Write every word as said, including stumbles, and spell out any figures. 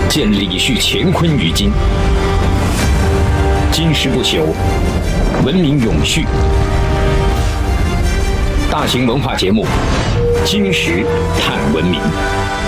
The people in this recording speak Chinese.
见李旭乾坤于今。今时不朽，文明永续。大型文化节目《今时探文明》。